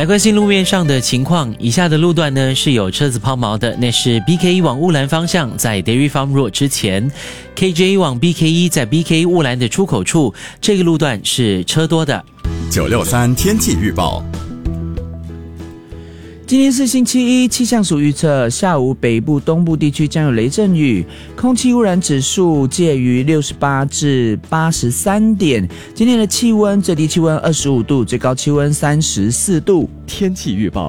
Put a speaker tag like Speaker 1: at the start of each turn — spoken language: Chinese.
Speaker 1: 来关心路面上的情况，以下的路段呢是有车子抛锚的，那是 BK1 往乌兰方向，在 Dairy Farm Road 之前 ，KJ 往 BK1 在 BK 乌兰的出口处，这个路段是车多的。
Speaker 2: 963天气预报。
Speaker 3: 今天是星期一，气象署预测下午北部、东部地区将有雷阵雨，空气污染指数介于68至83点。今天的气温最低气温25度，最高气温34度。
Speaker 2: 天气预报。